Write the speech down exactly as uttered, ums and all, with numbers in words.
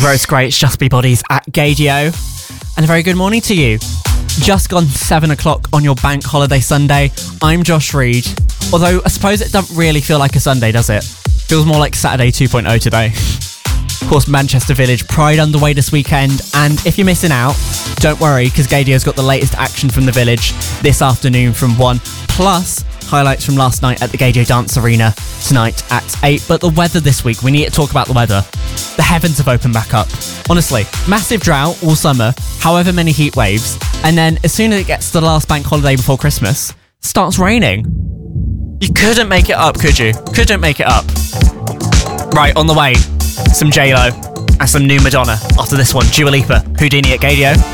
it's great. It's Just Be Bodies at Gaydio. And a very good morning to you. Just gone seven o'clock on your bank holiday Sunday. I'm Josh Reed. Although I suppose it doesn't really feel like a Sunday, does it? Feels more like Saturday two point oh today. Of course, Manchester Village Pride underway this weekend. And if you're missing out, don't worry, because Gaydio's got the latest action from the village this afternoon from one. Plus, highlights from last night at the Gaydio Dance Arena tonight at eight. But the weather this week, we need to talk about the weather. The heavens have opened back up. Honestly, massive drought all summer, however many heat waves, and then as soon as it gets to the last bank holiday before Christmas, starts raining. You couldn't make it up, could you? Couldn't make it up. Right, on the way, some J Lo and some new Madonna after this one. Dua Lipa, Houdini at Gaydio.